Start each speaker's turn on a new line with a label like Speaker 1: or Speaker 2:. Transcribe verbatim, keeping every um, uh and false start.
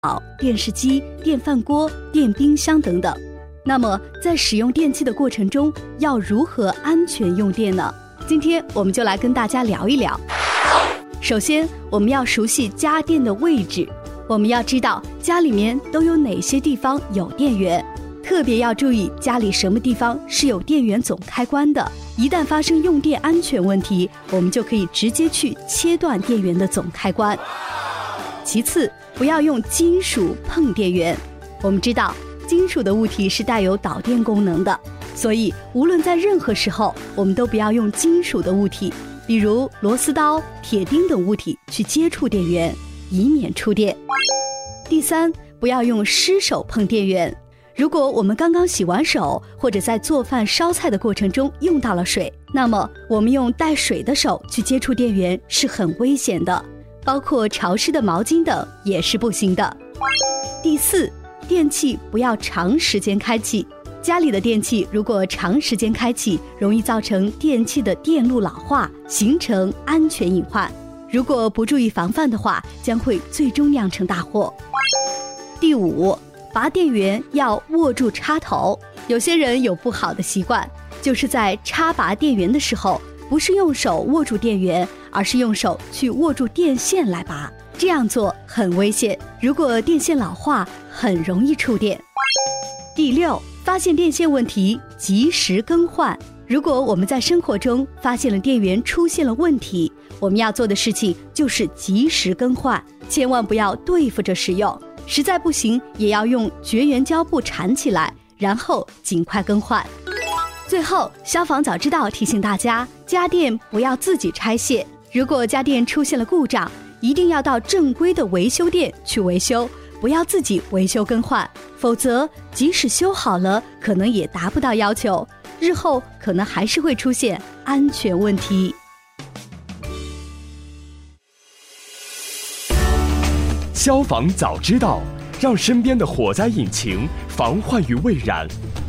Speaker 1: 电视机、电饭锅、电冰箱等等。那么在使用电器的过程中，要如何安全用电呢？今天我们就来跟大家聊一聊。首先，我们要熟悉家电的位置，我们要知道家里面都有哪些地方有电源，特别要注意家里什么地方是有电源总开关的。一旦发生用电安全问题，我们就可以直接去切断电源的总开关。其次，不要用金属碰电源。我们知道金属的物体是带有导电功能的，所以无论在任何时候，我们都不要用金属的物体，比如螺丝刀、铁钉等物体去接触电源，以免触电。第三，不要用湿手碰电源。如果我们刚刚洗完手，或者在做饭烧菜的过程中用到了水，那么我们用带水的手去接触电源是很危险的，包括潮湿的毛巾等也是不行的。第四，电器不要长时间开启。家里的电器如果长时间开启，容易造成电器的电路老化，形成安全隐患。如果不注意防范的话，将会最终酿成大祸。第五，拔电源要握住插头。有些人有不好的习惯，就是在插拔电源的时候，不是用手握住电源，而是用手去握住电线来拔。这样做很危险，如果电线老化，很容易触电。第六，发现电线问题，及时更换。如果我们在生活中发现了电源出现了问题，我们要做的事情就是及时更换，千万不要对付着使用，实在不行也要用绝缘胶布缠起来，然后尽快更换。最后，消防早知道提醒大家，家电不要自己拆卸，如果家电出现了故障，一定要到正规的维修店去维修，不要自己维修更换，否则即使修好了，可能也达不到要求，日后可能还是会出现安全问题。
Speaker 2: 消防早知道，让身边的火灾引擎防患于未然。